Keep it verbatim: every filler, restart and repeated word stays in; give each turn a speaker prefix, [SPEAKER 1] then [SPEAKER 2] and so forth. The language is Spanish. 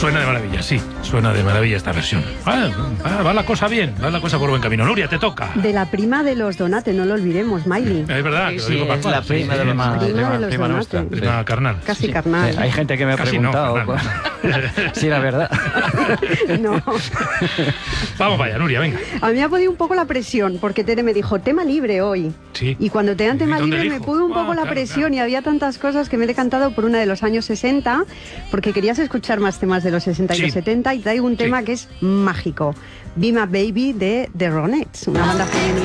[SPEAKER 1] Suena de maravilla, sí, suena de maravilla esta versión. Ah, ah, va la cosa bien, va la cosa por buen camino. Nuria, te toca.
[SPEAKER 2] De la prima de los Donate, no lo olvidemos, Miley.
[SPEAKER 1] Es verdad,
[SPEAKER 3] Sí,
[SPEAKER 1] que lo
[SPEAKER 3] sí,
[SPEAKER 1] digo para
[SPEAKER 3] es la
[SPEAKER 1] sí,
[SPEAKER 3] prima
[SPEAKER 1] sí,
[SPEAKER 3] de los
[SPEAKER 1] sí,
[SPEAKER 3] más-
[SPEAKER 2] Prima de los
[SPEAKER 4] prima
[SPEAKER 2] Donate.
[SPEAKER 4] nuestra.
[SPEAKER 1] prima carnal.
[SPEAKER 2] Casi
[SPEAKER 3] Sí.
[SPEAKER 2] carnal.
[SPEAKER 4] Eh, hay gente que me ha
[SPEAKER 1] Casi no,
[SPEAKER 4] preguntado
[SPEAKER 1] carnal.
[SPEAKER 4] si era verdad.
[SPEAKER 2] No.
[SPEAKER 1] Vamos vaya, Nuria, venga.
[SPEAKER 2] A mí me ha podido un poco la presión, porque Tere me dijo, tema libre hoy.
[SPEAKER 1] Sí.
[SPEAKER 2] Y cuando te dan tema
[SPEAKER 1] ¿Y dónde
[SPEAKER 2] libre me
[SPEAKER 1] elijo?
[SPEAKER 2] pudo un poco
[SPEAKER 1] Ah,
[SPEAKER 2] la
[SPEAKER 1] claro,
[SPEAKER 2] presión
[SPEAKER 1] claro.
[SPEAKER 2] y había tantas cosas que me he decantado por una de los años sesenta, porque querías escuchar más temas de los sesenta y
[SPEAKER 1] Sí.
[SPEAKER 2] los setenta, y traigo un tema
[SPEAKER 1] Sí.
[SPEAKER 2] que es mágico. Be My Baby de The Ronettes, una banda femenina.